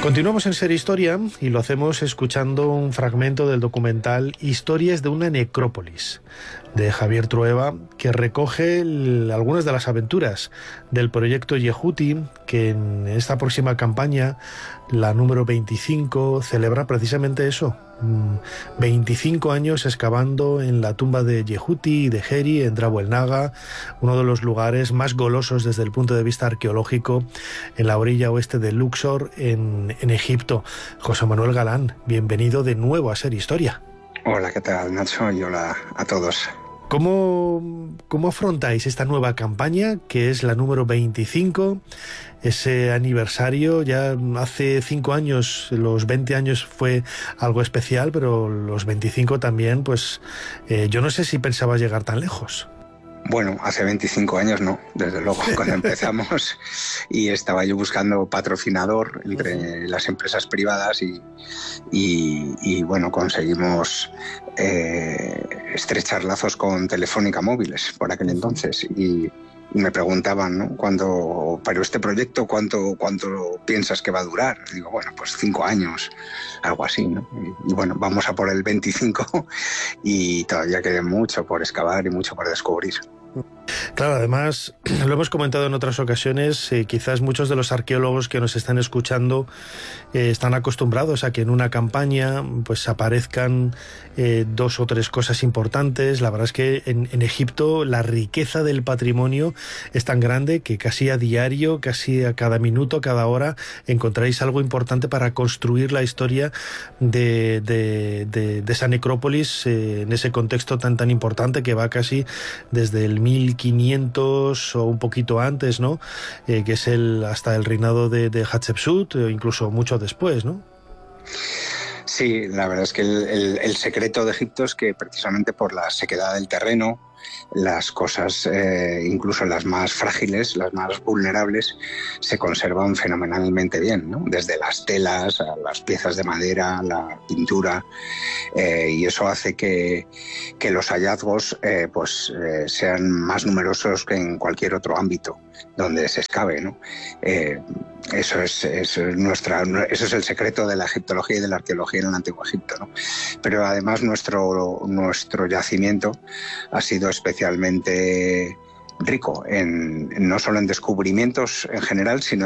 Continuamos en Ser Historia y lo hacemos escuchando un fragmento del documental Historias de una necrópolis, de Javier Trueba, que recoge algunas de las aventuras del proyecto Yehuti, que en esta próxima campaña, la número 25, celebra precisamente eso. 25 años excavando en la tumba de Yehuti y de Heri en Drabo el Naga, uno de los lugares más golosos desde el punto de vista arqueológico en la orilla oeste de Luxor, en Egipto. José Manuel Galán, bienvenido de nuevo a Ser Historia. Hola, ¿qué tal, Nacho? Y hola a todos. ¿Cómo afrontáis esta nueva campaña, que es la número 25, ese aniversario? Ya hace 5 años, los 20 años fue algo especial, pero los 25 también, pues yo no sé si pensabas llegar tan lejos. Bueno, hace 25 años no, desde luego, cuando empezamos, y estaba yo buscando patrocinador entre las empresas privadas y bueno, conseguimos estrechar lazos con Telefónica Móviles por aquel entonces y me preguntaban, ¿no? Pero este proyecto, ¿cuánto piensas que va a durar? Digo, bueno, pues 5 años, algo así, ¿no? Y bueno, vamos a por el 25 y todavía queda mucho por excavar y mucho por descubrir. Claro, además, lo hemos comentado en otras ocasiones, quizás muchos de los arqueólogos que nos están escuchando están acostumbrados a que en una campaña pues aparezcan 2 o 3 cosas importantes. La verdad es que en Egipto la riqueza del patrimonio es tan grande que casi a diario, casi a cada minuto, cada hora, encontráis algo importante para construir la historia de esa necrópolis en ese contexto tan importante que va casi desde el 1500 o un poquito antes, ¿no? Que es hasta el reinado de Hatshepsut, incluso mucho después, ¿no? Sí, la verdad es que el secreto de Egipto es que precisamente por la sequedad del terreno, las cosas, incluso las más frágiles, las más vulnerables, se conservan fenomenalmente bien, ¿no? Desde las telas a las piezas de madera, la pintura, y eso hace que los hallazgos sean más numerosos que en cualquier otro ámbito donde se excave, ¿no? Eso es el secreto de la egiptología y de la arqueología en el Antiguo Egipto, ¿no? Pero además nuestro yacimiento ha sido especialmente rico no solo en descubrimientos en general, sino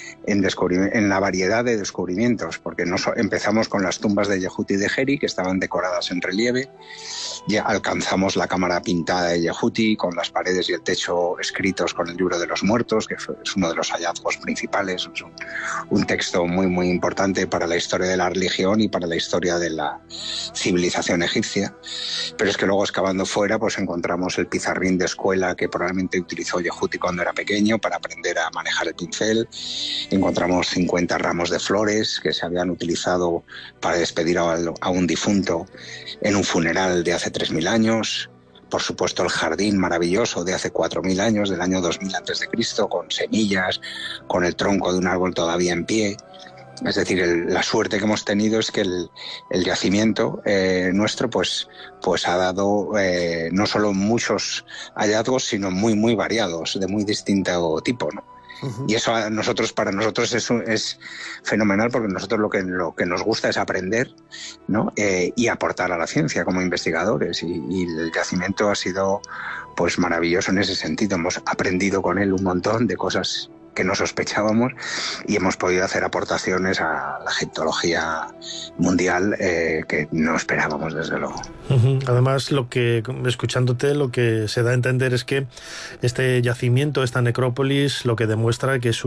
en la variedad de descubrimientos, porque empezamos con las tumbas de Yehuti y de Heri, que estaban decoradas en relieve. Ya alcanzamos la cámara pintada de Yehuti, con las paredes y el techo escritos con el libro de los muertos, que es uno de los hallazgos principales. Es un texto muy, muy importante para la historia de la religión y para la historia de la civilización egipcia. Pero es que luego, excavando fuera, pues encontramos el pizarrín de escuela que probablemente utilizó Yehuti cuando era pequeño para aprender a manejar el pincel. Encontramos 50 ramos de flores que se habían utilizado para despedir a un difunto en un funeral de hace 3000 años. Por supuesto, el jardín maravilloso de hace 4000 años, del año 2000 a.C., con semillas, con el tronco de un árbol todavía en pie. Es decir, la suerte que hemos tenido es que el yacimiento nuestro pues ha dado no solo muchos hallazgos, sino muy, muy variados, de muy distinto tipo, ¿no? Y eso para nosotros es fenomenal, porque nosotros lo que nos gusta es aprender, ¿no? Y aportar a la ciencia como investigadores, y el yacimiento ha sido pues maravilloso en ese sentido. Hemos aprendido con él un montón de cosas que no sospechábamos y hemos podido hacer aportaciones a la egiptología mundial que no esperábamos, desde luego. Además, escuchándote, lo que se da a entender es que este yacimiento, esta necrópolis, lo que demuestra que es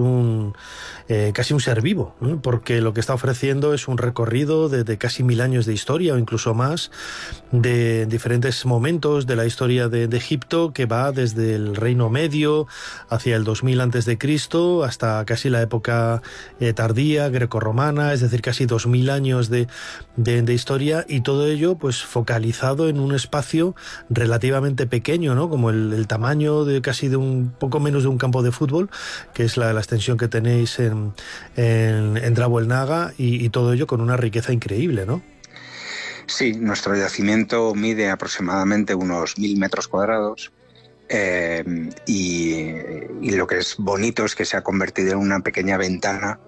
casi un ser vivo, ¿no? Porque lo que está ofreciendo es un recorrido de casi 1000 años de historia, o incluso más, de diferentes momentos de la historia de Egipto, que va desde el Reino Medio hacia el 2000 a.C. hasta casi la época tardía, grecorromana, es decir, casi 2000 años de historia, y todo ello pues focalizado en un espacio relativamente pequeño, ¿no? Como el tamaño de casi de un poco menos de un campo de fútbol, que es la extensión que tenéis en Drabo el Naga, y todo ello con una riqueza increíble, ¿no? Sí, nuestro yacimiento mide aproximadamente unos 1000 metros cuadrados. y lo que es bonito es que se ha convertido en una pequeña ventana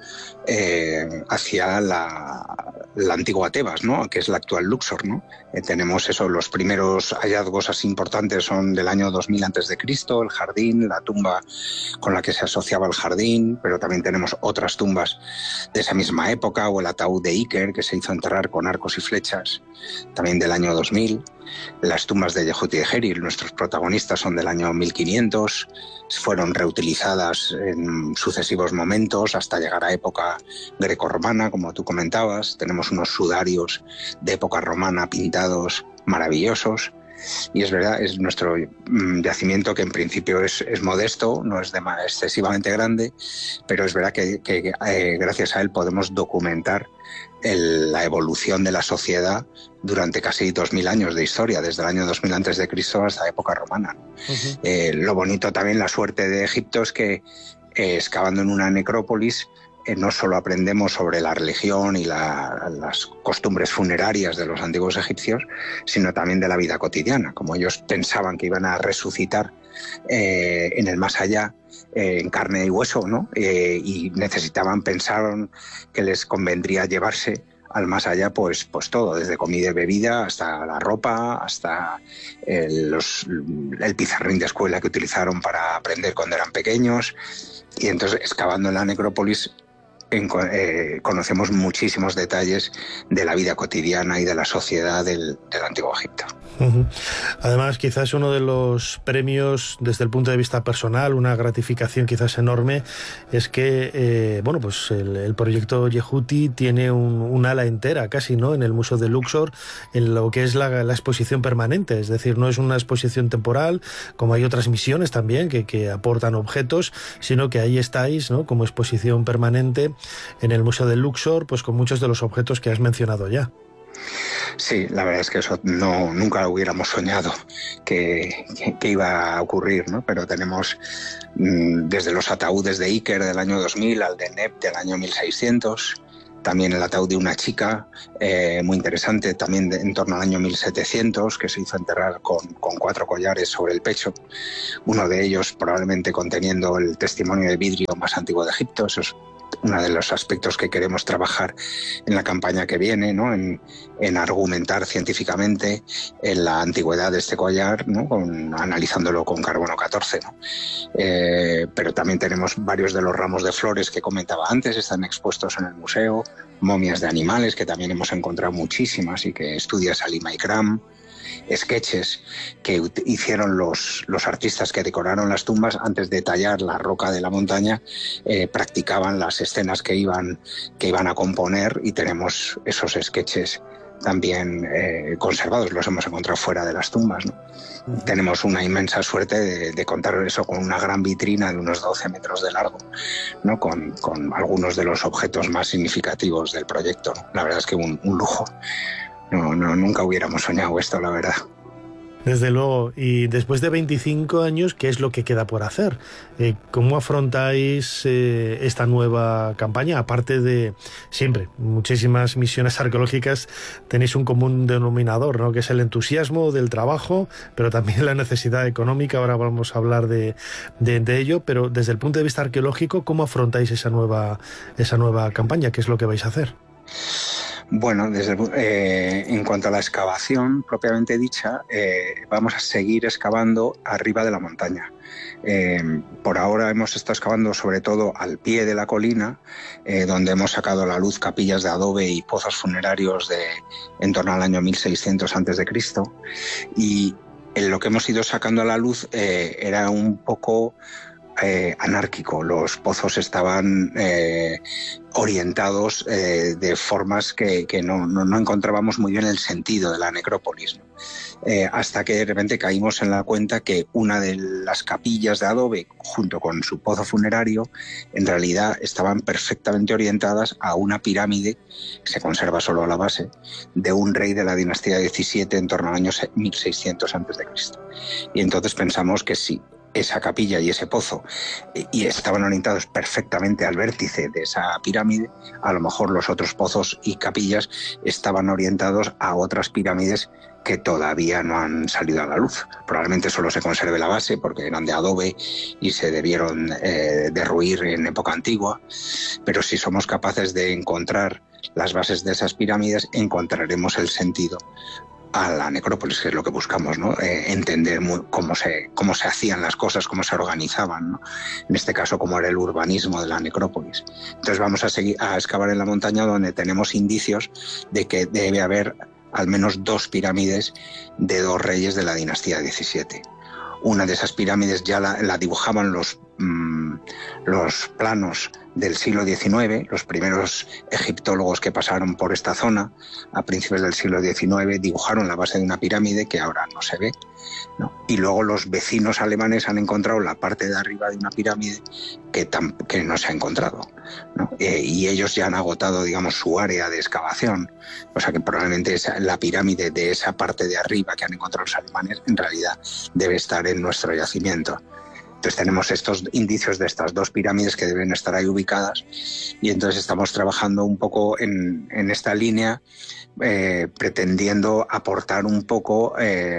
hacia la antigua Tebas, ¿no? Que es la actual Luxor, ¿no? Tenemos eso, los primeros hallazgos así importantes son del año 2000 a.C., el jardín, la tumba con la que se asociaba el jardín, pero también tenemos otras tumbas de esa misma época, o el ataúd de Iker, que se hizo enterrar con arcos y flechas, también del año 2000. Las tumbas de Yehuti y Heril, nuestros protagonistas, son del año 1500, fueron reutilizadas en sucesivos momentos hasta llegar a época grecorromana, como tú comentabas. Tenemos unos sudarios de época romana pintados maravillosos. Y es verdad, es nuestro yacimiento, que en principio es modesto, no es excesivamente grande, pero es verdad que gracias a él podemos documentar la evolución de la sociedad durante casi 2000 años de historia, desde el año 2000 a.C. hasta la época romana. Lo bonito también, la suerte de Egipto, es que excavando en una necrópolis, no solo aprendemos sobre la religión y las costumbres funerarias de los antiguos egipcios, sino también de la vida cotidiana. Como ellos pensaban que iban a resucitar en el más allá, en carne y hueso, ¿no? Y pensaron que les convendría llevarse al más allá pues todo, desde comida y bebida hasta la ropa, hasta el pizarrín de escuela que utilizaron para aprender cuando eran pequeños. Y entonces, excavando en la necrópolis, conocemos muchísimos detalles de la vida cotidiana y de la sociedad del Antiguo Egipto. Además, quizás uno de los premios desde el punto de vista personal, una gratificación quizás enorme, es que pues el proyecto Yehuti tiene un ala entera casi, ¿no?, en el Museo de Luxor, en lo que es la exposición permanente. Es decir, no es una exposición temporal como hay otras misiones también que aportan objetos, sino que ahí estáis, ¿no?, como exposición permanente en el Museo de Luxor, pues con muchos de los objetos que has mencionado ya. Sí, la verdad es que eso nunca hubiéramos soñado que iba a ocurrir, ¿no? Pero tenemos desde los ataúdes de Iker del año 2000 al de Neb del año 1600, también el ataúd de una chica, muy interesante, también en torno al año 1700, que se hizo enterrar con 4 collares sobre el pecho, uno de ellos probablemente conteniendo el testimonio de vidrio más antiguo de Egipto. Eso es uno de los aspectos que queremos trabajar en la campaña que viene, ¿no? En argumentar científicamente en la antigüedad de este collar, ¿no? Analizándolo con carbono 14, ¿no? Pero también tenemos varios de los ramos de flores que comentaba antes, están expuestos en el museo, momias de animales, que también hemos encontrado muchísimas y que estudia Salima Ikram, sketches que hicieron los artistas que decoraron las tumbas antes de tallar la roca de la montaña. Practicaban las escenas que iban a componer, y tenemos esos sketches también conservados, los hemos encontrado fuera de las tumbas, ¿no? Tenemos una inmensa suerte de contar eso con una gran vitrina de unos 12 metros de largo, ¿no? Con algunos de los objetos más significativos del proyecto, ¿no? La verdad es que un lujo. Nunca hubiéramos soñado esto, la verdad. Desde luego. Y después de 25 años, ¿qué es lo que queda por hacer? ¿Cómo afrontáis esta nueva campaña? Aparte de siempre, muchísimas misiones arqueológicas, tenéis un común denominador, ¿no?, que es el entusiasmo del trabajo, pero también la necesidad económica. Ahora vamos a hablar de ello, pero desde el punto de vista arqueológico, ¿cómo afrontáis esa nueva campaña? ¿Qué es lo que vais a hacer? Bueno, en cuanto a la excavación propiamente dicha, vamos a seguir excavando arriba de la montaña. Por ahora hemos estado excavando sobre todo al pie de la colina, donde hemos sacado a la luz capillas de adobe y pozos funerarios en torno al año 1600 a.C. Y lo que hemos ido sacando a la luz era un poco anárquico. Los pozos estaban orientados de formas que no encontrábamos muy bien el sentido de la necrópolis, ¿no? Hasta que de repente caímos en la cuenta que una de las capillas de adobe, junto con su pozo funerario, en realidad estaban perfectamente orientadas a una pirámide, que se conserva solo a la base, de un rey de la dinastía XVII en torno al año 1600 a.C. Y entonces pensamos que sí, esa capilla y ese pozo y estaban orientados perfectamente al vértice de esa pirámide, a lo mejor los otros pozos y capillas estaban orientados a otras pirámides que todavía no han salido a la luz. Probablemente solo se conserve la base porque eran de adobe y se debieron derruir en época antigua, pero si somos capaces de encontrar las bases de esas pirámides, encontraremos el sentido a la necrópolis, que es lo que buscamos, ¿no? Entender cómo se hacían las cosas, cómo se organizaban, ¿no? En este caso, cómo era el urbanismo de la necrópolis. Entonces vamos a excavar en la montaña donde tenemos indicios de que debe haber al menos 2 pirámides de 2 reyes de la dinastía XVII. Una de esas pirámides ya la dibujaban los planos del siglo XIX, los primeros egiptólogos que pasaron por esta zona a principios del siglo XIX dibujaron la base de una pirámide que ahora no se ve, ¿no? Y luego los vecinos alemanes han encontrado la parte de arriba de una pirámide que no se ha encontrado, ¿no? Y ellos ya han agotado, digamos, su área de excavación, o sea que probablemente la pirámide de esa parte de arriba que han encontrado los alemanes en realidad debe estar en nuestro yacimiento. Entonces tenemos estos indicios de estas 2 pirámides que deben estar ahí ubicadas y entonces estamos trabajando un poco en esta línea, pretendiendo aportar un poco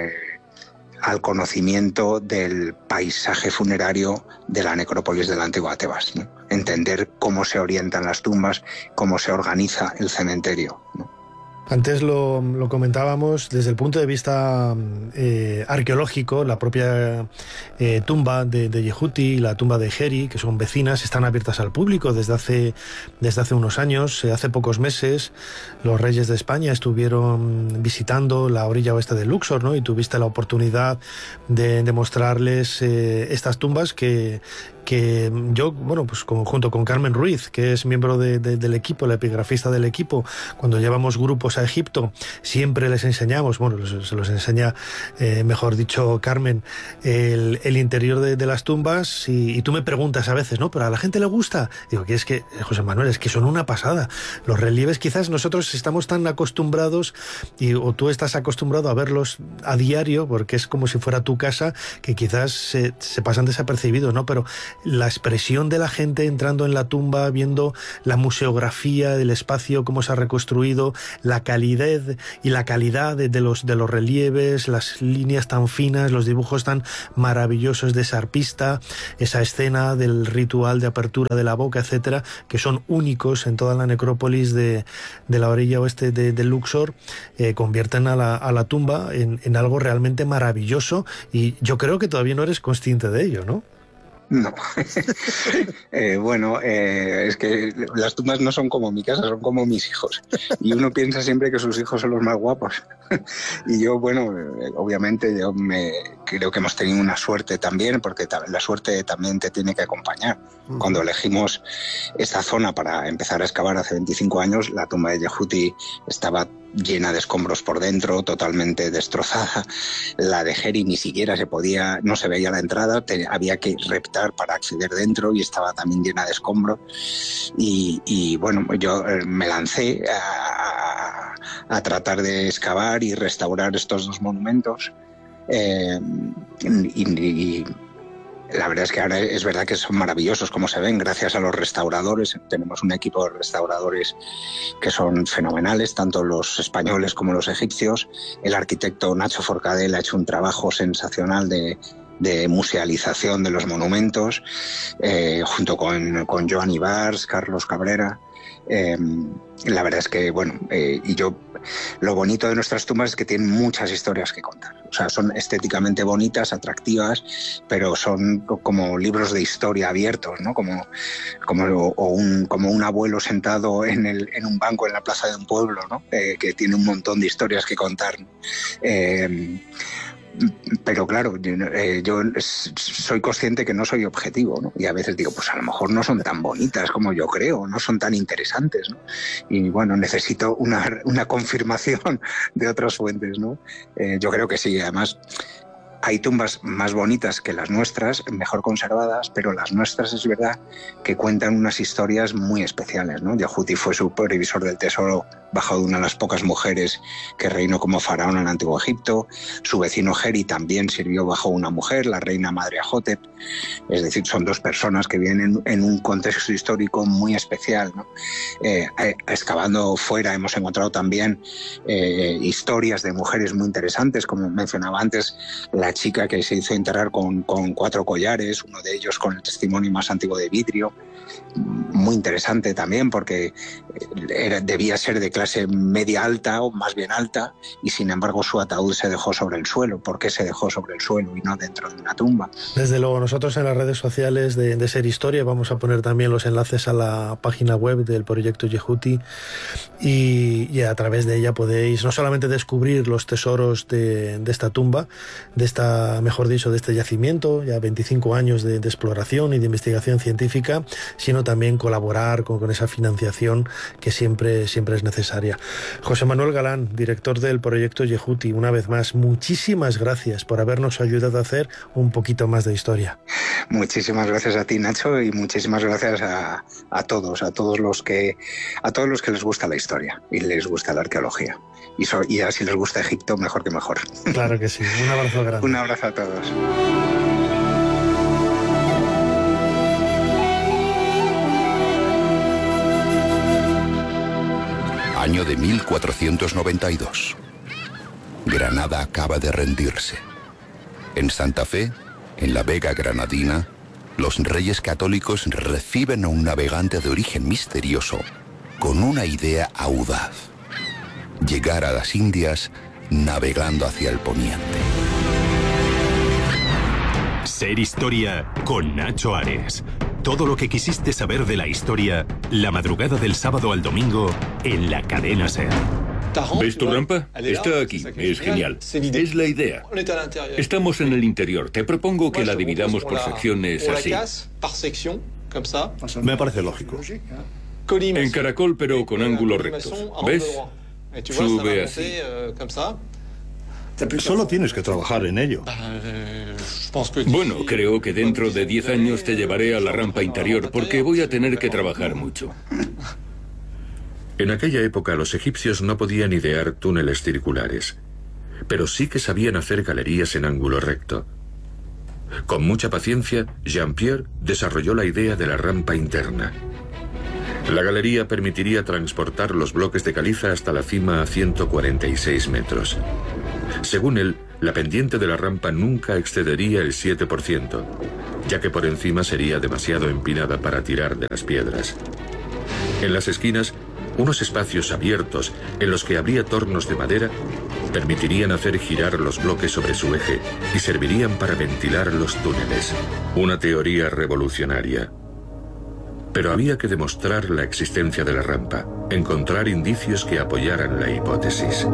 al conocimiento del paisaje funerario de la necrópolis de la antigua Tebas, ¿no? Entender cómo se orientan las tumbas, cómo se organiza el cementerio, ¿no? Antes lo comentábamos desde el punto de vista arqueológico. La propia tumba de Yehuti y la tumba de Geri, que son vecinas, están abiertas al público desde hace unos años. Hace pocos meses los reyes de España estuvieron visitando la orilla oeste de Luxor, ¿no? Y tuviste la oportunidad de mostrarles estas tumbas que yo, bueno, pues junto con Carmen Ruiz, que es miembro del equipo, la epigrafista del equipo, cuando llevamos grupos a Egipto, siempre les enseñamos, bueno, se los enseña, mejor dicho, Carmen, el interior de las tumbas, y tú me preguntas a veces, ¿no? Pero a la gente le gusta. Digo, que es que, José Manuel, es que son una pasada. Los relieves, quizás nosotros estamos tan acostumbrados, o tú estás acostumbrado a verlos a diario, porque es como si fuera tu casa, que quizás se pasan desapercibidos, ¿no? Pero la expresión de la gente entrando en la tumba, viendo la museografía del espacio, cómo se ha reconstruido, la calidad y la calidad de los relieves, las líneas tan finas, los dibujos tan maravillosos de esa arpista, esa escena del ritual de apertura de la boca, etcétera, que son únicos en toda la necrópolis de la orilla oeste de Luxor, convierten a la tumba en algo realmente maravilloso, y yo creo que todavía no eres consciente de ello, ¿no? No. Bueno, es que las tumbas no son como mi casa, son como mis hijos. Y uno piensa siempre que sus hijos son los más guapos. Y yo, bueno, obviamente yo creo que hemos tenido una suerte también, porque la suerte también te tiene que acompañar. Cuando elegimos esta zona para empezar a excavar hace 25 años, la tumba de Yehuti estaba llena de escombros por dentro, totalmente destrozada. La de Geri ni siquiera no se veía la entrada, había que reptar para acceder dentro y estaba también llena de escombros. Y bueno, yo me lancé a tratar de excavar y restaurar estos 2 monumentos. Y la verdad es que ahora es verdad que son maravillosos como se ven, gracias a los restauradores. Tenemos un equipo de restauradores que son fenomenales, tanto los españoles como los egipcios. El arquitecto Nacho Forcadell ha hecho un trabajo sensacional de musealización de los monumentos, junto con Joan Ibars, Carlos Cabrera. La verdad es que, bueno, lo bonito de nuestras tumbas es que tienen muchas historias que contar. O sea, son estéticamente bonitas, atractivas, pero son como libros de historia abiertos, ¿no? Como un abuelo sentado en un banco en la plaza de un pueblo, ¿no? Que tiene un montón de historias que contar, ¿no? Pero claro, yo soy consciente que no soy objetivo, ¿no? Y a veces digo, pues a lo mejor no son tan bonitas como yo creo, no son tan interesantes, ¿no? Y bueno, necesito una confirmación de otras fuentes, ¿no? Yo creo que sí, además hay tumbas más bonitas que las nuestras, mejor conservadas, pero las nuestras es verdad que cuentan unas historias muy especiales, ¿no? Yehuti fue supervisor del tesoro bajo una de las pocas mujeres que reinó como faraón en el Antiguo Egipto. Su vecino Geri también sirvió bajo una mujer, la reina madre Ajotep. Es decir, son dos personas que vienen en un contexto histórico muy especial, ¿no? Excavando fuera hemos encontrado también historias de mujeres muy interesantes, como mencionaba antes, la chica que se hizo enterrar con 4 collares, uno de ellos con el testimonio más antiguo de vidrio. Muy interesante también porque debía ser de clase media alta o más bien alta, y sin embargo su ataúd se dejó sobre el suelo. ¿Por qué se dejó sobre el suelo y no dentro de una tumba? Desde luego, nosotros en las redes sociales de Ser Historia vamos a poner también los enlaces a la página web del proyecto Yehuti, y a través de ella podéis no solamente descubrir los tesoros de esta tumba, de este yacimiento, ya 25 años de exploración y de investigación científica, sino también colaborar con esa financiación que siempre es necesaria. José Manuel Galán, director del proyecto Yehuti, una vez más, muchísimas gracias por habernos ayudado a hacer un poquito más de historia. Muchísimas gracias a ti, Nacho, y muchísimas gracias a todos los que les gusta la historia y les gusta la arqueología. Y así les gusta Egipto, mejor que mejor. Claro que sí. Un abrazo grande. Un abrazo a todos. Año de 1492. Granada acaba de rendirse. En Santa Fe, en la Vega Granadina, los reyes católicos reciben a un navegante de origen misterioso con una idea audaz: llegar a las Indias navegando hacia el poniente. Ser Historia con Nacho Ares. Todo lo que quisiste saber de la historia, la madrugada del sábado al domingo, en la cadena SER. ¿Ves tu rampa? Está aquí. Es genial. Es la idea. Estamos en el interior. Te propongo que la dividamos por secciones así. Me parece lógico. En caracol, pero con ángulos rectos. ¿Ves? Sube así. Solo tienes que trabajar en ello. Bueno, creo que dentro de 10 años te llevaré a la rampa interior porque voy a tener que trabajar mucho. En aquella época los egipcios no podían idear túneles circulares, pero sí que sabían hacer galerías en ángulo recto. Con mucha paciencia, Jean-Pierre desarrolló la idea de la rampa interna. La galería permitiría transportar los bloques de caliza hasta la cima a 146 metros. Según él, la pendiente de la rampa nunca excedería el 7%, ya que por encima sería demasiado empinada para tirar de las piedras. En las esquinas, unos espacios abiertos en los que habría tornos de madera permitirían hacer girar los bloques sobre su eje y servirían para ventilar los túneles. Una teoría revolucionaria. Pero había que demostrar la existencia de la rampa, encontrar indicios que apoyaran la hipótesis.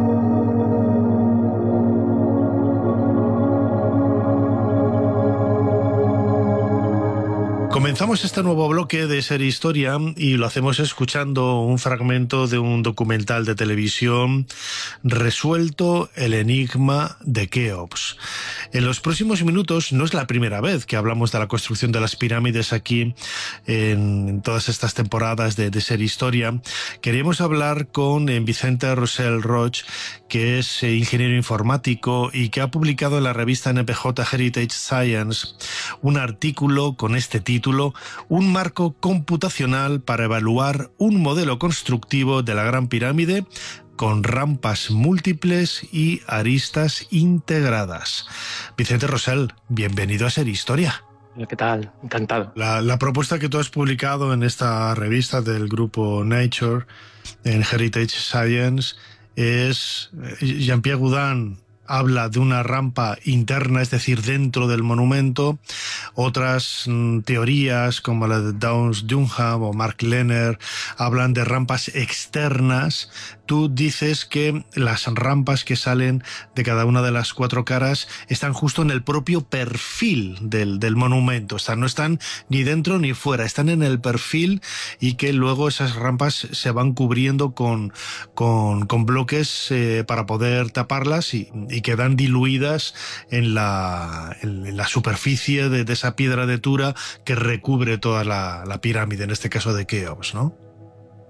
Comenzamos este nuevo bloque de Ser Historia y lo hacemos escuchando un fragmento de un documental de televisión, Resuelto el enigma de Keops. En los próximos minutos no es la primera vez que hablamos de la construcción de las pirámides aquí en todas estas temporadas de Ser Historia. Queríamos hablar con Vicente Rossell Roig, que es ingeniero informático y que ha publicado en la revista NPJ Heritage Science un artículo con este título: Un marco computacional para evaluar un modelo constructivo de la Gran Pirámide con rampas múltiples y aristas integradas. Vicente Rossell, bienvenido a Ser Historia. ¿Qué tal? Encantado. La propuesta que tú has publicado en esta revista del grupo Nature, en Heritage Science, es Jean-Pierre Gaudin habla de una rampa interna, es decir, dentro del monumento. Otras teorías, como la de Downes Dunham o Mark Lehner, hablan de rampas externas. Tú dices que las rampas que salen de cada una de las 4 caras están justo en el propio perfil del monumento. No están ni dentro ni fuera, están en el perfil, y que luego esas rampas se van cubriendo con bloques para poder taparlas y quedan diluidas en la superficie de esa piedra de Tura que recubre toda la pirámide, en este caso de Keops, ¿no?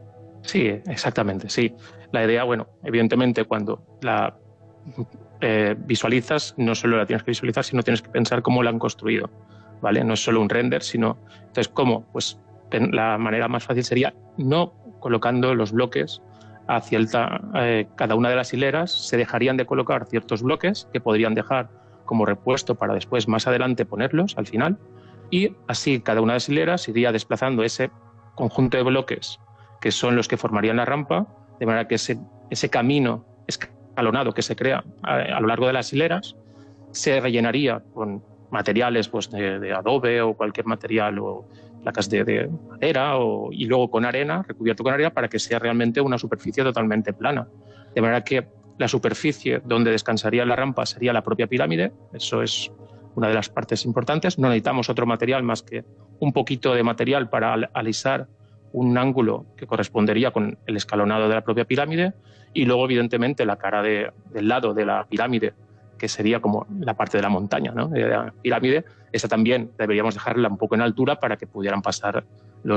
Sí, exactamente, sí. La idea, bueno, evidentemente cuando la visualizas, no solo la tienes que visualizar, sino tienes que pensar cómo la han construido, ¿vale? No es solo un render, sino... Entonces, ¿cómo? Pues la manera más fácil sería no colocando los bloques hacia cada una de las hileras. Se dejarían de colocar ciertos bloques que podrían dejar como repuesto para después, más adelante, ponerlos al final, y así cada una de las hileras iría desplazando ese conjunto de bloques que son los que formarían la rampa, de manera que ese camino escalonado que se crea a lo largo de las hileras se rellenaría con materiales pues, de adobe o cualquier material, o placas de madera, y luego con arena, recubierto con arena, para que sea realmente una superficie totalmente plana. De manera que la superficie donde descansaría la rampa sería la propia pirámide. Eso es una de las partes importantes. No necesitamos otro material más que un poquito de material para alisar un ángulo que correspondería con el escalonado de la propia pirámide, y luego, evidentemente, la cara del lado de la pirámide, que sería como la parte de la montaña, ¿no?, de la pirámide. Esa también deberíamos dejarla un poco en altura para que pudieran pasar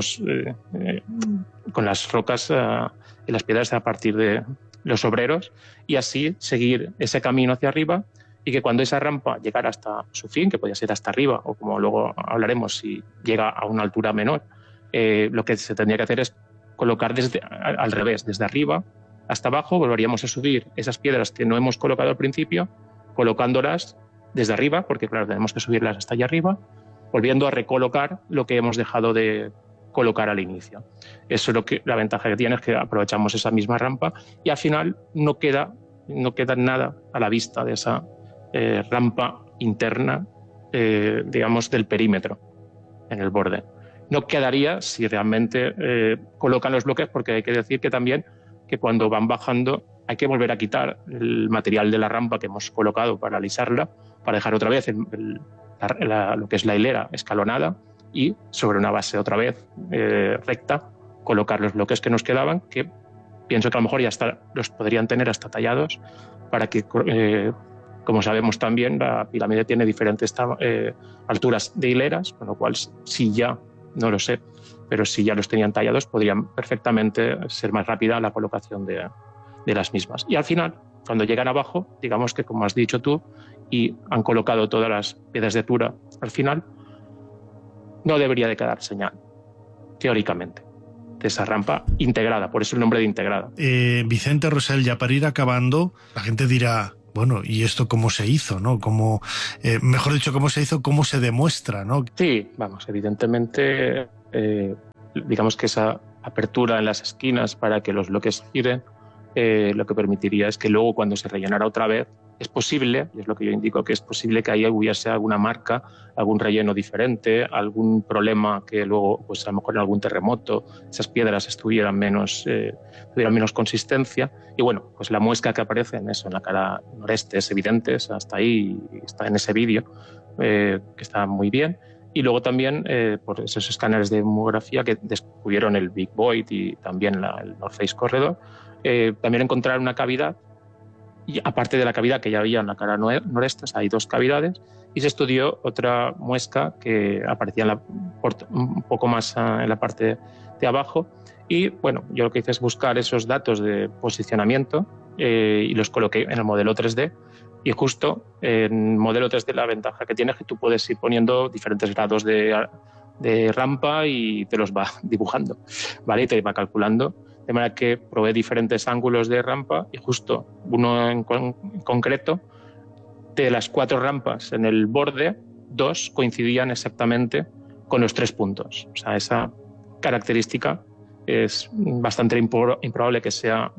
con las rocas y las piedras a partir de los obreros, y así seguir ese camino hacia arriba, y que cuando esa rampa llegara hasta su fin, que podría ser hasta arriba, o como luego hablaremos, si llega a una altura menor, lo que se tendría que hacer es colocar al revés, desde arriba hasta abajo. Volveríamos a subir esas piedras que no hemos colocado al principio, colocándolas desde arriba, porque claro, tenemos que subirlas hasta allá arriba, volviendo a recolocar lo que hemos dejado de colocar al inicio. Eso es la ventaja que tiene, es que aprovechamos esa misma rampa y al final no queda nada a la vista de esa rampa interna, digamos, del perímetro en el borde. No quedaría si realmente colocan los bloques, porque hay que decir que también que cuando van bajando hay que volver a quitar el material de la rampa que hemos colocado para alisarla, para dejar otra vez lo que es la hilera escalonada, y sobre una base otra vez recta colocar los bloques que nos quedaban, que pienso que a lo mejor ya los podrían tener hasta tallados, para que, como sabemos también, la pirámide tiene diferentes alturas de hileras, con lo cual si ya, no lo sé, pero si ya los tenían tallados, podrían perfectamente ser más rápida la colocación de las mismas. Y al final, cuando llegan abajo, digamos que, como has dicho tú, y han colocado todas las piedras de altura al final, no debería de quedar señal, teóricamente, de esa rampa integrada. Por eso el nombre de integrada. Vicente Rosell, ya para ir acabando, la gente dirá, bueno, ¿y esto cómo se hizo, no? ¿Cómo, mejor dicho, cómo se hizo, cómo se demuestra, no? Sí, vamos, evidentemente, digamos que esa apertura en las esquinas para que los bloques giren, lo que permitiría es que luego, cuando se rellenara otra vez, es posible, y es lo que yo indico, que es posible que ahí hubiese alguna marca, algún relleno diferente, algún problema que luego, pues a lo mejor en algún terremoto, esas piedras tuvieran menos consistencia. Y bueno, pues la muesca que aparece en la cara noreste es evidente, hasta ahí, está en ese vídeo, que está muy bien. Y luego también, por esos escáneres de homografía que descubrieron el Big Void y también el North Face Corridor, también encontraron una cavidad, y aparte de la cavidad que ya había en la cara noreste, hay dos cavidades, y se estudió otra muesca que aparecía un poco más en la parte de abajo. Y bueno, yo lo que hice es buscar esos datos de posicionamiento y los coloqué en el modelo 3D. Y justo en el modelo 3D la ventaja que tiene es que tú puedes ir poniendo diferentes grados de rampa y te los va dibujando, ¿vale? Y te va calculando. De manera que probé diferentes ángulos de rampa, y justo uno en concreto, de las 4 rampas en el borde, 2 coincidían exactamente con los 3 puntos. O sea, esa característica es bastante improbable que sea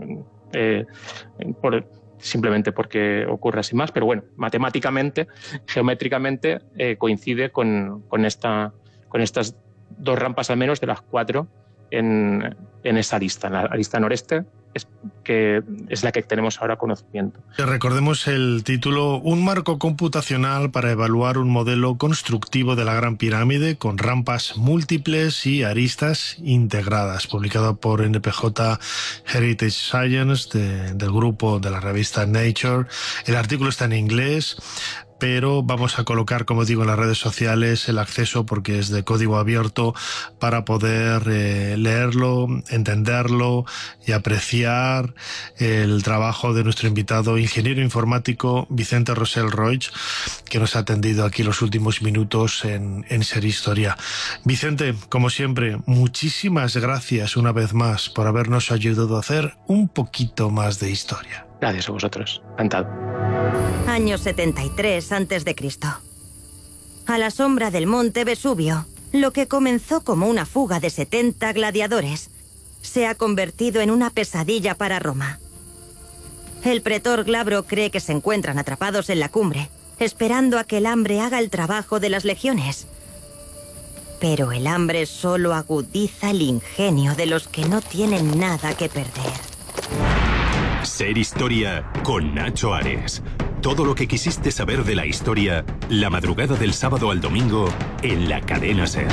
simplemente porque ocurre así más, pero bueno, matemáticamente, geométricamente, coincide con estas 2 rampas al menos de las 4 en esa lista, en la lista noreste, que es la que tenemos ahora conocimiento. Recordemos el título: Un marco computacional para evaluar un modelo constructivo de la Gran Pirámide con rampas múltiples y aristas integradas, publicado por NPJ Heritage Science del grupo de la revista Nature. El artículo está en inglés. pero vamos a colocar, como digo, en las redes sociales el acceso, porque es de código abierto, para poder leerlo, entenderlo y apreciar el trabajo de nuestro invitado, ingeniero informático Vicente Rosell Roig, que nos ha atendido aquí los últimos minutos en Ser Historia. Vicente, como siempre, muchísimas gracias una vez más por habernos ayudado a hacer un poquito más de historia. Gracias a vosotros. Encantado. Año 73 a.C. A la sombra del monte Vesubio, lo que comenzó como una fuga de 70 gladiadores se ha convertido en una pesadilla para Roma. El pretor Glabro cree que se encuentran atrapados en la cumbre, esperando a que el hambre haga el trabajo de las legiones. Pero el hambre solo agudiza el ingenio de los que no tienen nada que perder. Ser Historia con Nacho Ares. Todo lo que quisiste saber de la historia, la madrugada del sábado al domingo, en la cadena SER.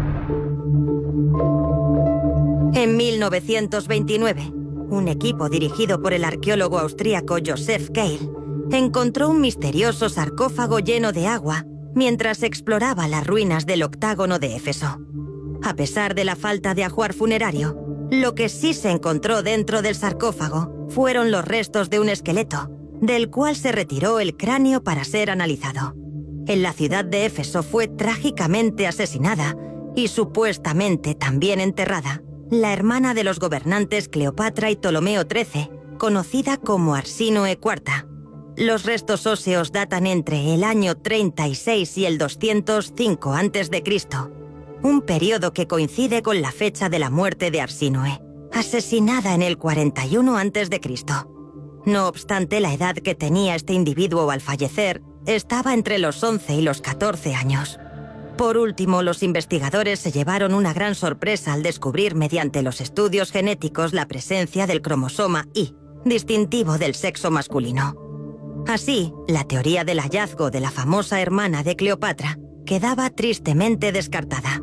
En 1929, un equipo dirigido por el arqueólogo austríaco Joseph Keil encontró un misterioso sarcófago lleno de agua mientras exploraba las ruinas del octágono de Éfeso. A pesar de la falta de ajuar funerario, lo que sí se encontró dentro del sarcófago fueron los restos de un esqueleto, del cual se retiró el cráneo para ser analizado. En la ciudad de Éfeso fue trágicamente asesinada y supuestamente también enterrada la hermana de los gobernantes Cleopatra y Ptolomeo XIII, conocida como Arsínoe IV. Los restos óseos datan entre el año 36 y el 205 a.C., un periodo que coincide con la fecha de la muerte de Arsínoe, asesinada en el 41 a.C. No obstante, la edad que tenía este individuo al fallecer estaba entre los 11 y los 14 años. Por último, los investigadores se llevaron una gran sorpresa al descubrir mediante los estudios genéticos la presencia del cromosoma Y, distintivo del sexo masculino. Así, la teoría del hallazgo de la famosa hermana de Cleopatra quedaba tristemente descartada.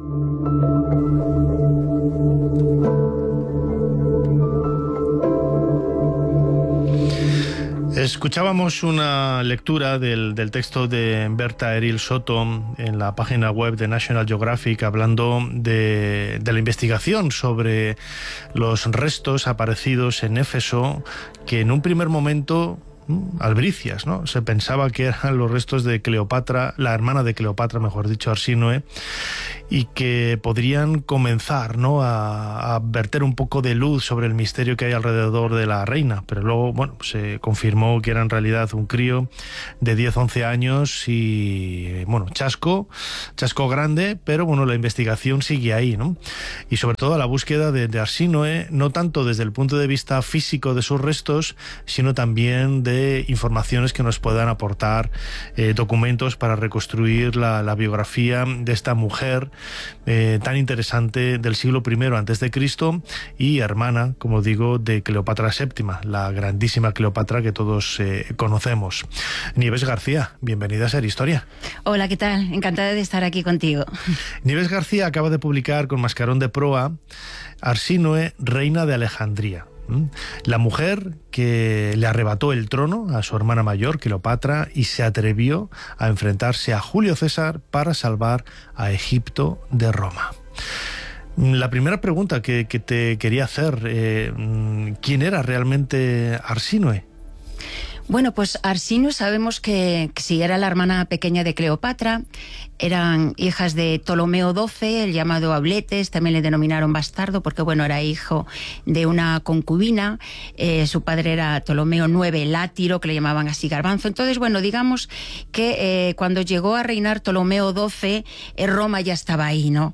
Escuchábamos una lectura del texto de Berta Eril Soto en la página web de National Geographic, hablando de la investigación sobre los restos aparecidos en Éfeso, que en un primer momento, albricias, ¿no?, se pensaba que eran los restos de Cleopatra, la hermana de Cleopatra, mejor dicho, Arsínoe, y que podrían comenzar, ¿no?, a verter un poco de luz sobre el misterio que hay alrededor de la reina. Pero luego, bueno, se confirmó que era en realidad un crío de 10-11 años y, bueno, chasco grande, pero bueno, la investigación sigue ahí, ¿no? Y sobre todo la búsqueda de Arsínoe, no tanto desde el punto de vista físico de sus restos, sino también de informaciones que nos puedan aportar documentos para reconstruir la biografía de esta mujer tan interesante del siglo I a.C. y hermana, como digo, de Cleopatra VII, la grandísima Cleopatra que todos conocemos. Nieves García, bienvenida a Ser Historia. Hola, ¿qué tal? Encantada de estar aquí contigo. Nieves García acaba de publicar con mascarón de proa Arsínoe, reina de Alejandría. La mujer que le arrebató el trono a su hermana mayor, Cleopatra, y se atrevió a enfrentarse a Julio César para salvar a Egipto de Roma. La primera pregunta que te quería hacer, ¿quién era realmente Arsínoe? Bueno, pues Arsínoe sabemos que sí, era la hermana pequeña de Cleopatra, eran hijas de Ptolomeo XII, el llamado Auletes, también le denominaron bastardo porque, bueno, era hijo de una concubina, su padre era Ptolomeo IX Látiro, que le llamaban así Garbanzo. Entonces, bueno, digamos que cuando llegó a reinar Ptolomeo XII, Roma ya estaba ahí, ¿no?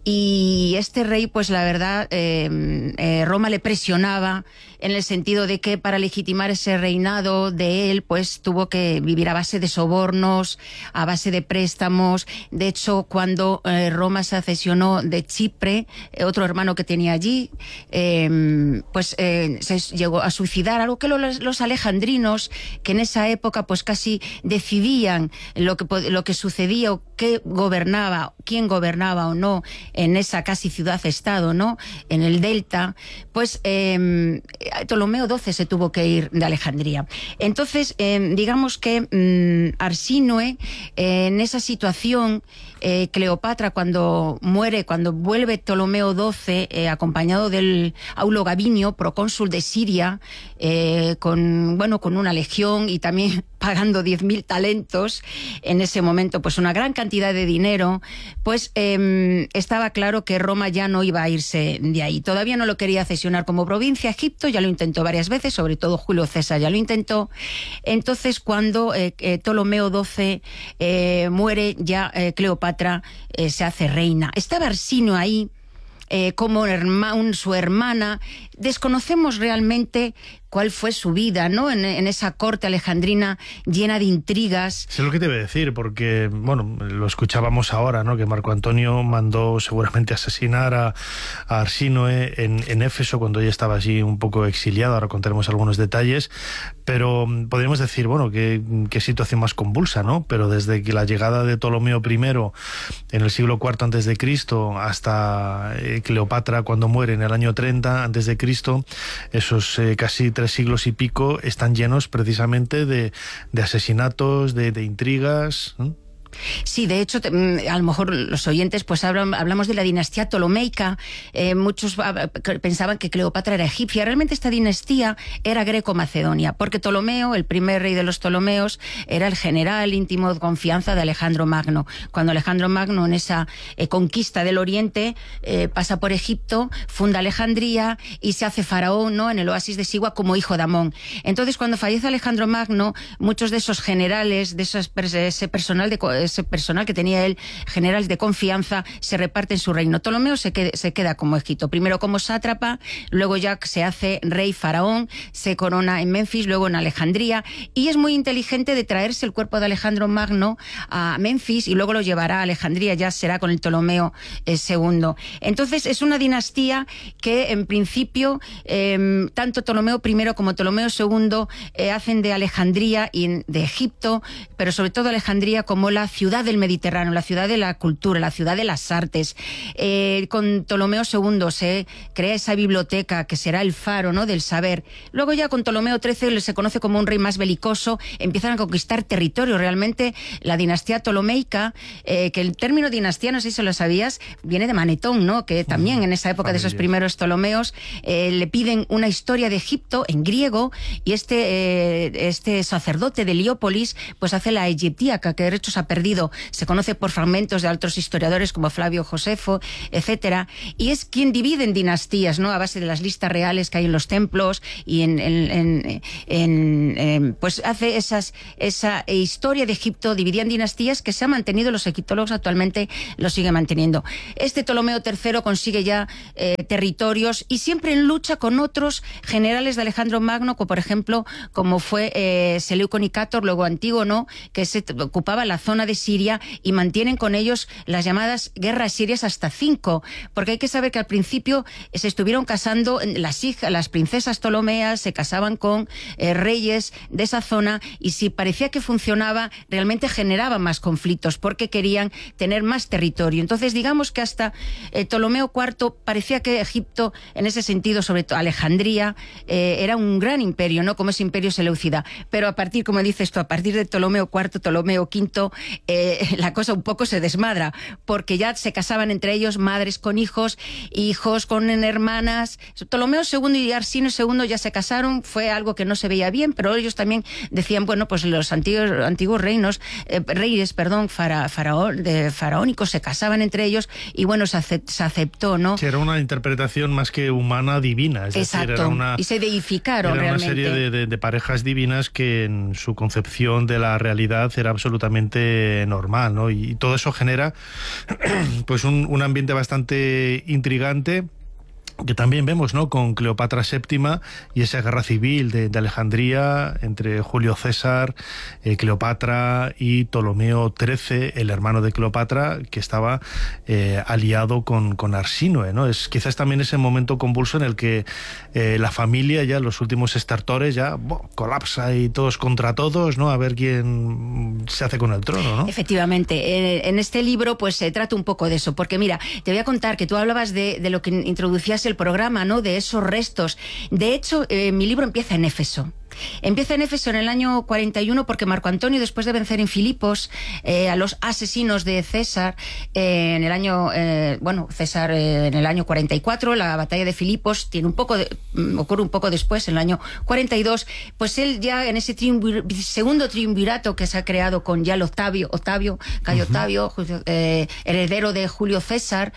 Y este rey, pues la verdad, Roma le presionaba en el sentido de que para legitimar ese reinado de él, pues tuvo que vivir a base de sobornos, a base de préstamos. De hecho, cuando Roma se acesionó de Chipre, otro hermano que tenía allí, se llegó a suicidar, algo que los alejandrinos, que en esa época pues casi decidían lo que sucedía o quién gobernaba o no en esa casi ciudad-estado, ¿no? En el delta, pues Ptolomeo XII se tuvo que ir de Alejandría. Entonces, digamos que Arsínoe, en esa situación, Cleopatra, cuando vuelve Ptolomeo XII, acompañado del Aulo Gavinio, procónsul de Siria, con una legión y también pagando 10.000 talentos, en ese momento pues una gran cantidad de dinero, pues estaba claro que Roma ya no iba a irse de ahí. Todavía no lo quería cesionar como provincia. Egipto ya lo intentó varias veces, sobre todo Julio César ya lo intentó. Entonces, cuando Ptolomeo XII muere, ya Cleopatra se hace reina. Estaba Arsínoe ahí como su hermana. Desconocemos realmente cuál fue su vida, ¿no? En esa corte alejandrina llena de intrigas. Sé lo que te iba a decir, porque, bueno, lo escuchábamos ahora, ¿no? Que Marco Antonio mandó seguramente asesinar a Arsínoe en Éfeso cuando ella estaba allí un poco exiliada. Ahora contaremos algunos detalles, pero podríamos decir, bueno, qué situación más convulsa, ¿no? Pero desde que la llegada de Ptolomeo I en el siglo IV a.C. hasta Cleopatra cuando muere en el año 30 a.C., esos casi 3 siglos y pico están llenos precisamente de asesinatos, de intrigas, ¿no? Sí, de hecho, a lo mejor los oyentes pues hablamos de la dinastía ptolomeica. Muchos pensaban que Cleopatra era egipcia. Realmente esta dinastía era greco-macedonia, porque Ptolomeo, el primer rey de los Ptolomeos, era el general íntimo de confianza de Alejandro Magno. Cuando Alejandro Magno, en esa conquista del Oriente, pasa por Egipto, funda Alejandría y se hace faraón, ¿no?, en el oasis de Sigua, como hijo de Amón. Entonces, cuando fallece Alejandro Magno, muchos de esos generales, de ese personal que tenía él, generales de confianza, se reparten su reino. Ptolomeo se queda como Egipto, primero como sátrapa, luego ya se hace rey faraón, se corona en Menfis, luego en Alejandría, y es muy inteligente de traerse el cuerpo de Alejandro Magno a Menfis y luego lo llevará a Alejandría, ya será con el Ptolomeo II. Entonces es una dinastía que en principio tanto Ptolomeo I como Ptolomeo II hacen de Alejandría y de Egipto, pero sobre todo Alejandría, como la ciudad del Mediterráneo, la ciudad de la cultura, la ciudad de las artes. Con Ptolomeo II se crea esa biblioteca que será el faro, ¿no?, del saber. Luego ya con Ptolomeo XIII se conoce como un rey más belicoso, empiezan a conquistar territorio. Realmente la dinastía ptolomeica, que el término dinastía, no sé si se lo sabías, viene de Manetón, ¿no?, que también en esa época de esos primeros Ptolomeos le piden una historia de Egipto en griego, y este sacerdote de Heliópolis pues hace la egiptíaca, que de hecho se ha perdido. Se conoce por fragmentos de otros historiadores como Flavio Josefo, etcétera, y es quien divide en dinastías, ¿no?, a base de las listas reales que hay en los templos, y pues hace esa historia de Egipto dividida en dinastías que se ha mantenido. Los egiptólogos actualmente lo siguen manteniendo. Este Ptolomeo III consigue ya territorios, y siempre en lucha con otros generales de Alejandro Magno, como por ejemplo como fue Seleuco Nicator, luego Antígono, que se ocupaba la zona de Siria, y mantienen con ellos las llamadas guerras sirias hasta 5, porque hay que saber que al principio se estuvieron casando las princesas ptolomeas, se casaban con reyes de esa zona, y si parecía que funcionaba, realmente generaba más conflictos porque querían tener más territorio. Entonces, digamos que hasta Ptolomeo IV parecía que Egipto, en ese sentido, sobre todo Alejandría, era un gran imperio, ¿no?, como ese imperio seleucida. Pero a partir, como dices tú, a partir de Ptolomeo IV, Ptolomeo V, la cosa un poco se desmadra, porque ya se casaban entre ellos madres con hijos, hijos con hermanas. Ptolomeo II y Arsínoe II ya se casaron, fue algo que no se veía bien, pero ellos también decían, bueno, pues los antiguos reyes faraónicos se casaban entre ellos, y bueno, se aceptó, ¿no? Que era una interpretación más que humana, divina. Es Exacto, decir, y se deificaron realmente. Una serie de parejas divinas que en su concepción de la realidad era absolutamente normal, ¿no? Y todo eso genera pues un ambiente bastante intrigante que también vemos, ¿no?, con Cleopatra VII y esa guerra civil de Alejandría entre Julio César, Cleopatra y Ptolomeo XIII, el hermano de Cleopatra, que estaba aliado con Arsínoe, ¿no? Es quizás también ese momento convulso en el que la familia, ya los últimos estertores, ya colapsa y todos contra todos, ¿no?, a ver quién se hace con el trono, ¿no? Efectivamente, en este libro pues se trata un poco de eso, porque mira, te voy a contar que tú hablabas de lo que introducías el programa, ¿no?, de esos restos. De hecho, mi libro empieza en Éfeso. Empieza en Éfeso en el año 41 porque Marco Antonio, después de vencer en Filipos a los asesinos de César, en el año César en el año 44, la batalla de Filipos ocurre un poco después, en el año 42, pues él ya en ese segundo triunvirato que se ha creado con ya el Cayo Octavio, heredero de Julio César,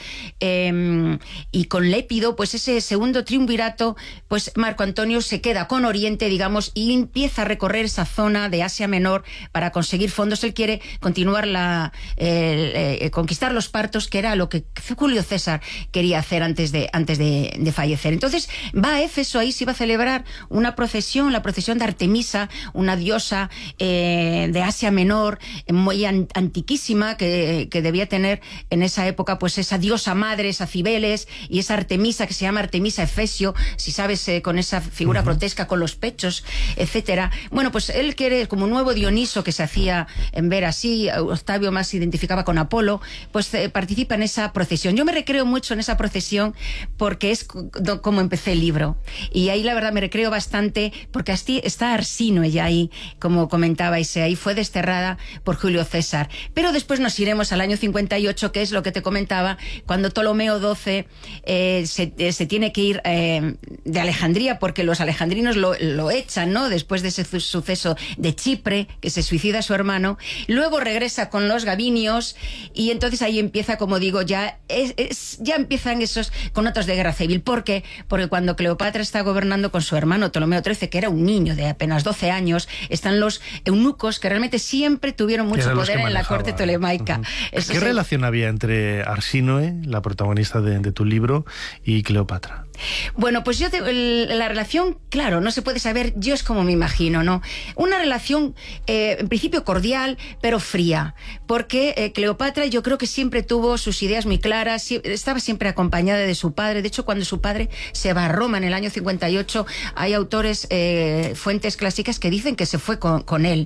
y con Lépido, pues ese segundo triunvirato, pues Marco Antonio se queda con Oriente, digamos, y empieza a recorrer esa zona de Asia Menor para conseguir fondos. Él quiere continuar conquistar los partos, que era lo que Julio César quería hacer antes de fallecer. Entonces va a Éfeso, ahí se iba a celebrar una procesión, la procesión de Artemisa, una diosa de Asia Menor, muy antiquísima, que debía tener en esa época pues esa diosa madre, esa Cibeles, y esa Artemisa que se llama Artemisa Efesio, si sabes, con esa figura grotesca con los pechos, etcétera. Bueno, pues él quiere, como un nuevo Dioniso que se hacía en ver así, Octavio más se identificaba con Apolo, pues participa en esa procesión. Yo me recreo mucho en esa procesión porque es como empecé el libro, y ahí la verdad me recreo bastante porque así está Arsínoe ya ahí, como comentabais, ahí fue desterrada por Julio César. Pero después nos iremos al año 58, que es lo que te comentaba, cuando Ptolomeo XII se tiene que ir de Alejandría porque los alejandrinos lo echan, ¿no?, después de ese suceso de Chipre, que se suicida su hermano. Luego regresa con los gabinios y entonces ahí empieza, como digo, ya empiezan esos conatos de guerra civil. ¿Por qué? Porque cuando Cleopatra está gobernando con su hermano Ptolomeo XIII, que era un niño de apenas 12 años, están los eunucos, que realmente siempre tuvieron mucho poder en la corte tolemaica. ¿Qué relación había entre Arsínoe, la protagonista de tu libro, y Cleopatra? Bueno, pues la relación, claro, no se puede saber, yo es como me imagino, ¿no? Una relación, en principio cordial, pero fría, porque Cleopatra yo creo que siempre tuvo sus ideas muy claras, estaba siempre acompañada de su padre. De hecho, cuando su padre se va a Roma en el año 58, hay autores, fuentes clásicas que dicen que se fue con él,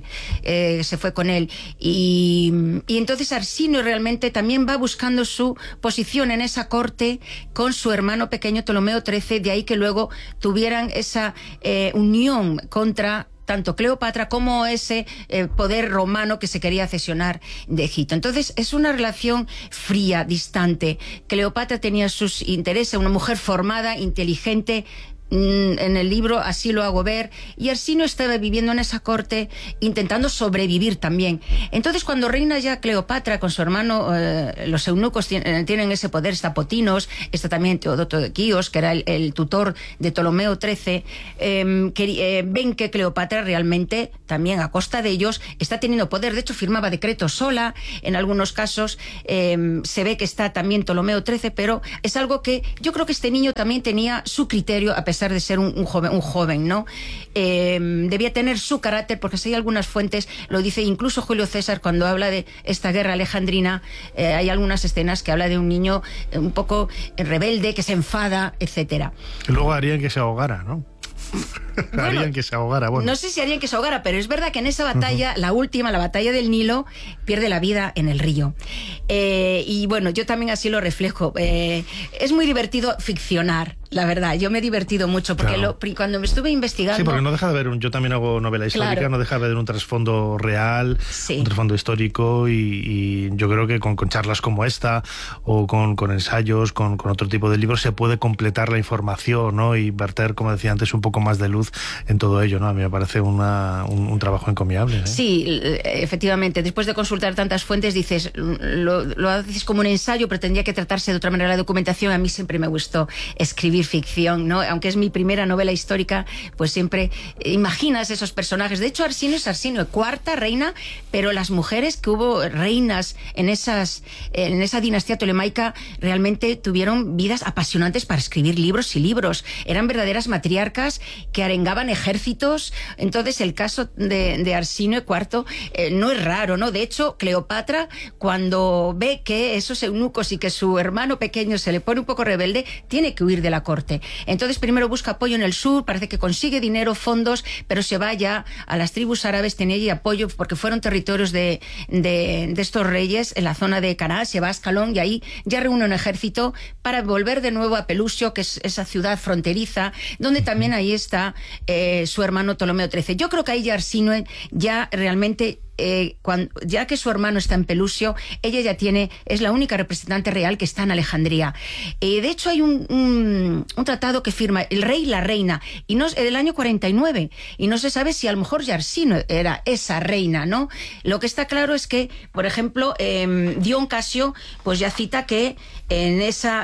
y entonces Arsínoe realmente también va buscando su posición en esa corte con su hermano pequeño Ptolomeo XIII, de ahí que luego tuvieran esa unión contra tanto Cleopatra como ese poder romano que se quería cesionar de Egipto. Entonces es una relación fría, distante. Cleopatra tenía sus intereses, una mujer formada, inteligente. En el libro así lo hago ver, y Arsínoe estaba viviendo en esa corte intentando sobrevivir también. Entonces cuando reina ya Cleopatra con su hermano, los eunucos tienen ese poder, está Potinos, está también Teodoto de Quíos, que era el tutor de Ptolomeo XIII, ven que Cleopatra realmente también a costa de ellos está teniendo poder. De hecho firmaba decretos sola, en algunos casos se ve que está también Ptolomeo XIII, pero es algo que yo creo que este niño también tenía su criterio, a pesar de ser un joven, ¿no? Debía tener su carácter, porque si hay algunas fuentes, lo dice incluso Julio César cuando habla de esta guerra alejandrina, hay algunas escenas que habla de un niño un poco rebelde, que se enfada, etcétera. Y luego harían que se ahogara, ¿no? Harían que se ahogara. Bueno. No sé si harían que se ahogara, pero es verdad que en esa batalla, la última, la batalla del Nilo, pierde la vida en el río. Y bueno, yo también así lo reflejo. Es muy divertido ficcionar, la verdad. Yo me he divertido mucho, porque claro, cuando me estuve investigando... Sí, porque no deja de haber yo también hago novela histórica, claro, no deja de haber un trasfondo real, sí, un trasfondo histórico, y yo creo que con charlas como esta, o con ensayos, con otro tipo de libros, se puede completar la información, ¿no? Y verter, como decía antes, un poco más de luz en todo ello, ¿no? A mí me parece un trabajo encomiable, ¿eh? Sí, efectivamente. Después de consultar tantas fuentes, dices, lo haces como un ensayo, pero tendría que tratarse de otra manera la documentación. A mí siempre me gustó escribir escribir ficción, ¿no? Aunque es mi primera novela histórica, pues siempre imaginas esos personajes. De hecho, Arsíneo es Arsíneo, cuarta reina, pero las mujeres que hubo reinas en esa dinastía tolemaica realmente tuvieron vidas apasionantes para escribir libros y libros. Eran verdaderas matriarcas que arengaban ejércitos. Entonces, el caso de Arsíneo IV no es raro, ¿no? De hecho, Cleopatra, cuando ve que esos eunucos y que su hermano pequeño se le pone un poco rebelde, tiene que huir de la corte. Entonces, primero busca apoyo en el sur, parece que consigue dinero, fondos, pero se va ya a las tribus árabes, tenía allí apoyo porque fueron territorios de estos reyes en la zona de Canaán, se va a Ascalón y ahí ya reúne un ejército para volver de nuevo a Pelusio, que es esa ciudad fronteriza, donde también ahí está su hermano Ptolomeo XIII. Yo creo que ahí ya Arsínue ya realmente... ya que su hermano está en Pelusio, ella ya es la única representante real que está en Alejandría. De hecho, hay un tratado que firma el rey y la reina, y del año 49, y no se sabe si a lo mejor ya Arsínue era esa reina, ¿no? Lo que está claro es que, por ejemplo, Dion Casio, pues ya cita que en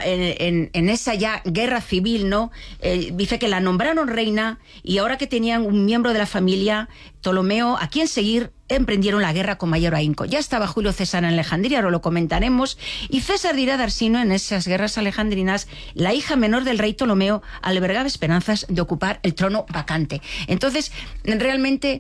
esa ya guerra civil, ¿no? Dice que la nombraron reina, y ahora que tenían un miembro de la familia, Ptolomeo, a quien seguir, emprendieron la guerra con mayor ahínco. Ya estaba Julio César en Alejandría, ahora lo comentaremos, y César dirá de Arsínue en esas guerras alejandrinas: la hija menor del rey Ptolomeo albergaba esperanzas de ocupar el trono vacante. Entonces, realmente...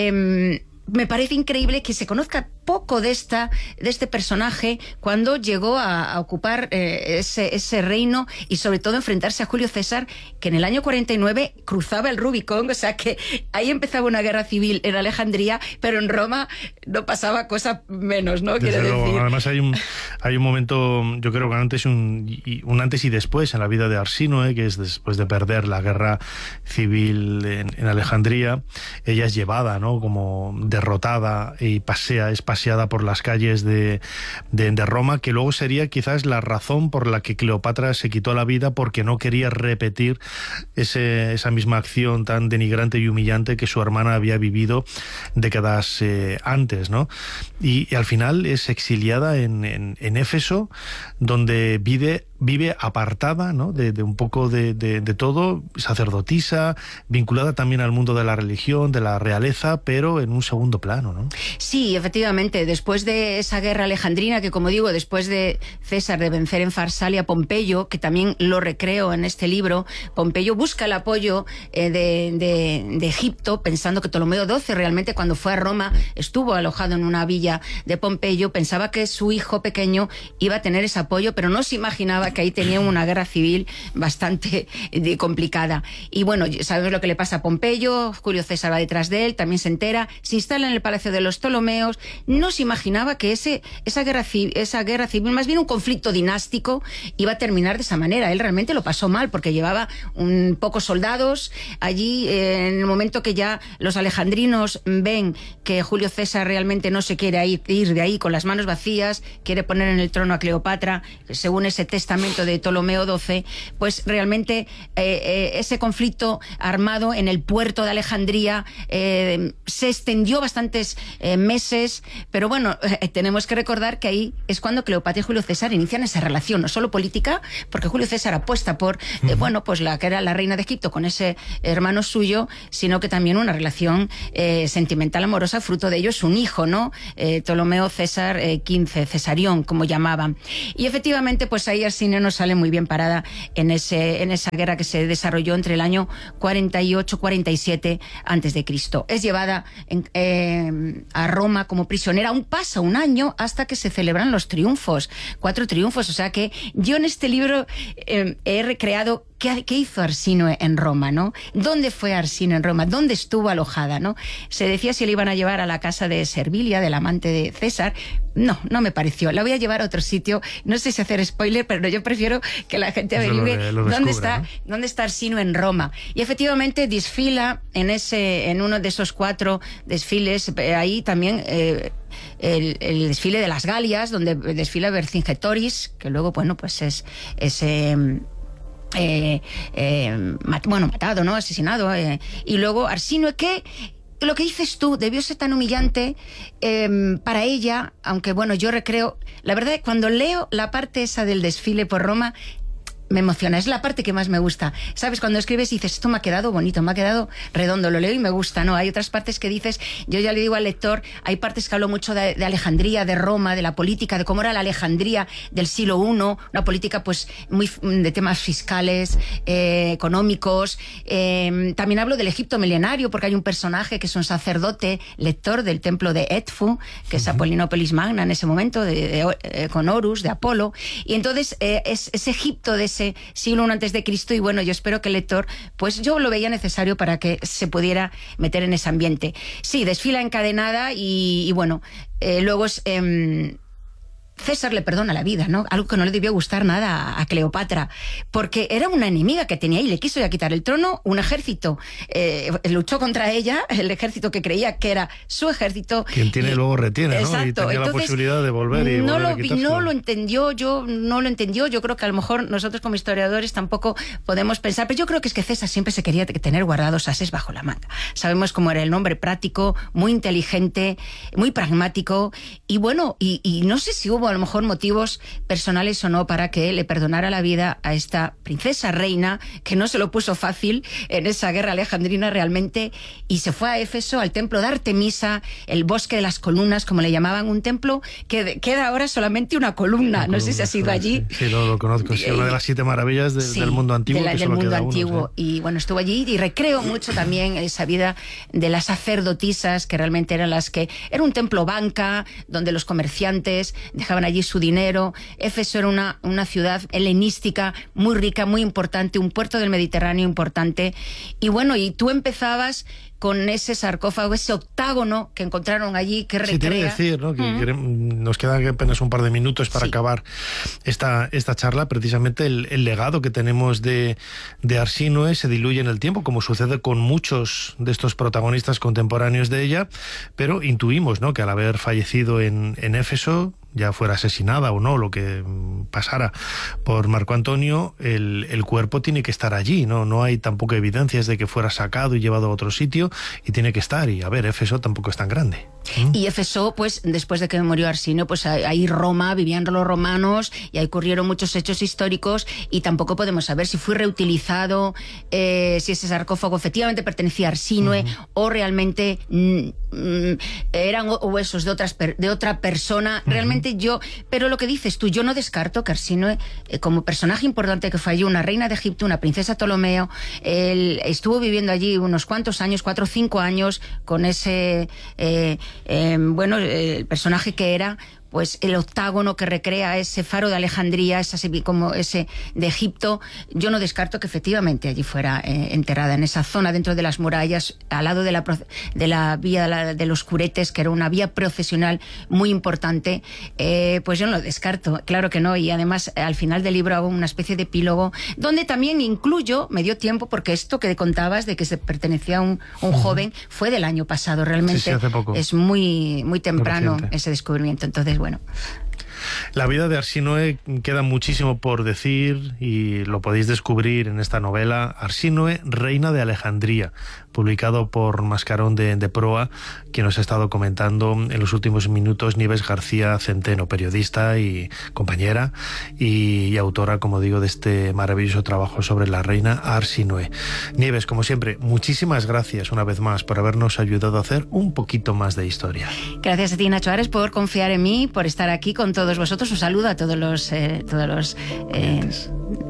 me parece increíble que se conozca poco de este personaje cuando llegó a ocupar ese reino, y sobre todo enfrentarse a Julio César, que en el año 49 cruzaba el Rubicón. O sea que ahí empezaba una guerra civil en Alejandría, pero en Roma no pasaba cosa menos, ¿no? Quiero decir. Además hay un momento, yo creo que un antes y después en la vida de Arsínue, que es después de perder la guerra civil en Alejandría. Ella es llevada, ¿no?, como derrotada, y es paseada por las calles de Roma, que luego sería quizás la razón por la que Cleopatra se quitó la vida, porque no quería repetir esa misma acción tan denigrante y humillante que su hermana había vivido décadas antes, ¿no? Y al final es exiliada en Éfeso, donde vive apartada, ¿no?, de un poco de todo, sacerdotisa, vinculada también al mundo de la religión, de la realeza, pero en un segundo plano, ¿no? Sí, efectivamente, después de esa guerra alejandrina, que como digo, después de César de vencer en Farsalia a Pompeyo, que también lo recreo en este libro, Pompeyo busca el apoyo de Egipto, pensando que Ptolomeo XII realmente, cuando fue a Roma, estuvo alojado en una villa de Pompeyo, pensaba que su hijo pequeño iba a tener ese apoyo, pero no se imaginaba que ahí tenían una guerra civil bastante complicada. Y bueno, sabemos lo que le pasa a Pompeyo, Julio César va detrás de él, también se entera, se instala en el palacio de los Ptolomeos. No se imaginaba que esa guerra civil, más bien un conflicto dinástico, iba a terminar de esa manera. Él realmente lo pasó mal, porque llevaba pocos soldados allí. En el momento que ya los alejandrinos ven que Julio César realmente no se quiere ir de ahí con las manos vacías, quiere poner en el trono a Cleopatra, según ese testamento de Ptolomeo XII, pues realmente ese conflicto armado en el puerto de Alejandría se extendió bastantes meses, pero bueno, tenemos que recordar que ahí es cuando Cleopatra y Julio César inician esa relación, no solo política, porque Julio César apuesta por, pues la que era la reina de Egipto con ese hermano suyo, sino que también una relación sentimental, amorosa. Fruto de ello es un hijo, ¿no? Ptolomeo César XV, Cesarión, como llamaban. Y efectivamente, pues ahí Arsínue no sale muy bien parada en esa guerra que se desarrolló entre el año 48-47 a.C. Es llevada a Roma como prisionera. Aún pasa un año hasta que se celebran los triunfos, 4 triunfos. O sea que yo en este libro he recreado ¿qué hizo Arsínue en Roma, ¿no? ¿Dónde fue Arsínue en Roma? ¿Dónde estuvo alojada, no? Se decía si le iban a llevar a la casa de Servilia, del amante de César. No me pareció. La voy a llevar a otro sitio. No sé si hacer spoiler, pero yo prefiero que la gente averigüe dónde está Arsínue en Roma. Y efectivamente desfila en uno de esos 4 desfiles. Ahí también el desfile de las Galias, donde desfila Vercingetoris, que luego, bueno, pues es matado, ¿no? Asesinado. Y luego Arsínue, que lo que dices tú debió ser tan humillante para ella, aunque bueno, yo recreo, la verdad, cuando leo la parte esa del desfile por Roma, me emociona, es la parte que más me gusta. ¿Sabes? Cuando escribes y dices, esto me ha quedado bonito, me ha quedado redondo, lo leo y me gusta, ¿no? Hay otras partes que dices, yo ya le digo al lector, hay partes que hablo mucho de Alejandría, de Roma, de la política, de cómo era la Alejandría del siglo I, una política pues muy de temas fiscales, económicos. También hablo del Egipto milenario, porque hay un personaje que es un sacerdote lector del templo de Edfu, que es Apolinópolis Magna en ese momento, con Horus, de Apolo, y entonces es Egipto de ese siglo I antes de Cristo, y bueno, yo espero que el lector, pues yo lo veía necesario para que se pudiera meter en ese ambiente. Sí, desfila encadenada y bueno, luego es... César le perdona la vida, ¿no? Algo que no le debió gustar nada a Cleopatra, porque era una enemiga que tenía y le quiso ya quitar el trono. Un ejército luchó contra ella, el ejército que creía que era su ejército. Quien tiene luego retiene, ¿no? Exacto. Y tenía entonces, la posibilidad de volver y no volver lo entendió. Yo creo que a lo mejor nosotros como historiadores tampoco podemos pensar, pero yo creo que es que César siempre se quería tener guardados ases bajo la manga. Sabemos cómo era el hombre práctico, muy inteligente, muy pragmático, y bueno, y no sé si hubo a lo mejor motivos personales o no para que le perdonara la vida a esta princesa reina, que no se lo puso fácil en esa guerra alejandrina realmente, y se fue a Éfeso, al templo de Artemisa, el bosque de las columnas, como le llamaban, un templo que queda ahora solamente una columna. No sé si has ido allí. Sí, lo conozco, sí, una de las 7 maravillas del mundo antiguo. Del mundo antiguo. Y bueno, estuve allí y recreo mucho también esa vida de las sacerdotisas, que realmente eran las que... Era un templo banca, donde los comerciantes dejaban allí su dinero. Éfeso era una ciudad helenística muy rica, muy importante, un puerto del Mediterráneo importante. Y bueno, y tú empezabas con ese sarcófago, ese octágono que encontraron allí, que recrea... Sí, te iba a decir, ¿no? Que nos quedan apenas un par de minutos para acabar esta charla. Precisamente el legado que tenemos de Arsínoe se diluye en el tiempo, como sucede con muchos de estos protagonistas contemporáneos de ella, pero intuimos, ¿no?, que al haber fallecido en Éfeso, ya fuera asesinada o no, lo que pasara por Marco Antonio, el cuerpo tiene que estar allí, ¿no? No hay tampoco evidencias de que fuera sacado y llevado a otro sitio, y tiene que estar. Y a ver, Éfeso tampoco es tan grande. Y Éfeso, pues después de que murió Arsínoe, pues ahí Roma, vivían los romanos, y ahí ocurrieron muchos hechos históricos, y tampoco podemos saber si fue reutilizado, si ese sarcófago efectivamente pertenecía a Arsínoe, o realmente eran huesos de otra persona. Realmente pero lo que dices tú, yo no descarto que Arsínoe, como personaje importante que fue allí, una reina de Egipto, una princesa Ptolomeo, él estuvo viviendo allí unos cuantos años, 4 o 5 años, con ese el personaje que era, pues el octágono que recrea ese faro de Alejandría, como ese de Egipto. Yo no descarto que efectivamente allí fuera enterrada, en esa zona dentro de las murallas, al lado de la vía de los Curetes, que era una vía procesional muy importante. Pues yo no lo descarto, claro que no. Y además al final del libro hago una especie de epílogo donde también incluyo, me dio tiempo, porque esto que contabas de que se pertenecía a un joven fue del año pasado, realmente hace poco. Es muy temprano ese descubrimiento. Entonces, bueno. La vida de Arsínoe queda muchísimo por decir, y lo podéis descubrir en esta novela, Arsínoe, reina de Alejandría, publicado por Mascarón de Proa, quien nos ha estado comentando en los últimos minutos Nieves García Centeno, periodista y compañera y autora, como digo, de este maravilloso trabajo sobre la reina Arsínoe. Nieves, como siempre, muchísimas gracias una vez más por habernos ayudado a hacer un poquito más de historia. Gracias a ti, Nacho Ares, por confiar en mí, por estar aquí con todos vosotros. Un saludo a todos los